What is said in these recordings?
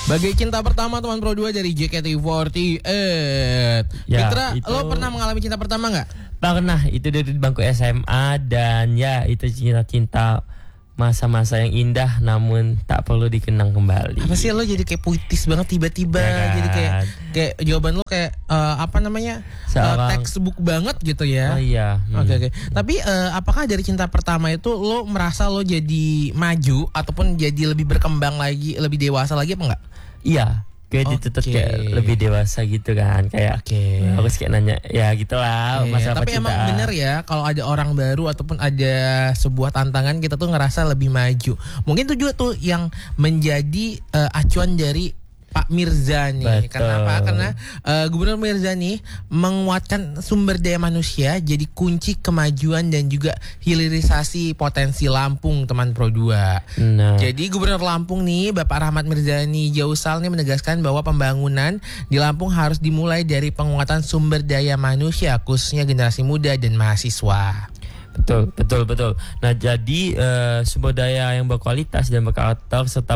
Bagai cinta pertama teman Pro 2 dari JKT48. Ya, Fitra, itu... lo pernah mengalami cinta pertama nggak? Pernah, itu dari bangku SMA. Dan ya itu cinta-cinta masa-masa yang indah namun tak perlu dikenang kembali. Apa sih lo jadi kayak puitis banget tiba-tiba ya kan? Jadi kayak jawaban lo kayak apa namanya? Textbook banget gitu ya. Oh iya. Oke. Tapi apakah dari cinta pertama itu lo merasa lo jadi maju ataupun jadi lebih berkembang lagi, lebih dewasa lagi apa enggak? Iya. Kayak dituntut kayak lebih dewasa gitu kan. Kayak harus kayak nanya ya gitulah masa tapi percintaan. Emang bener ya kalau ada orang baru ataupun ada sebuah tantangan kita tuh ngerasa lebih maju. Mungkin itu juga tuh yang menjadi acuan dari Pak Mirza nih. Betul. Kenapa? Karena Gubernur Mirza nih menguatkan sumber daya manusia jadi kunci kemajuan dan juga hilirisasi potensi Lampung teman Pro 2. Nah. Jadi Gubernur Lampung nih Bapak Rahmat Mirzani Jausal nih menegaskan bahwa pembangunan di Lampung harus dimulai dari penguatan sumber daya manusia khususnya generasi muda dan mahasiswa. Betul. Nah, jadi sumber daya yang berkualitas dan berkarakter serta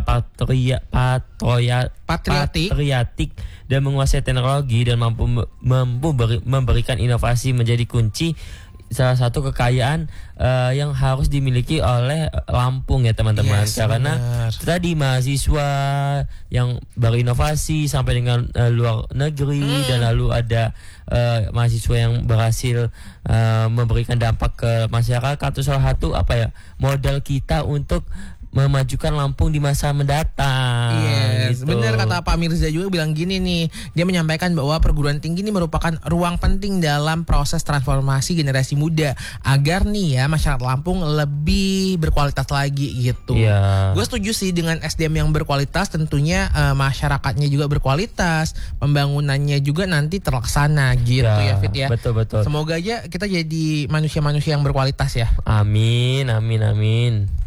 patriotik dan menguasai teknologi dan mampu memberikan inovasi menjadi kunci salah satu kekayaan yang harus dimiliki oleh Lampung ya teman-teman. Karena tadi mahasiswa yang berinovasi sampai dengan luar negeri dan lalu ada mahasiswa yang berhasil memberikan dampak ke masyarakat itu salah satu modal kita untuk memajukan Lampung di masa mendatang. Yes, gitu. Benar kata Pak Mirza juga bilang gini nih. Dia menyampaikan bahwa perguruan tinggi ini merupakan ruang penting dalam proses transformasi generasi muda agar nih ya masyarakat Lampung lebih berkualitas lagi gitu. Gue setuju sih dengan SDM yang berkualitas, tentunya masyarakatnya juga berkualitas, pembangunannya juga nanti terlaksana gitu ya Fit ya. Betul. Semoga aja kita jadi manusia-manusia yang berkualitas ya. Amin.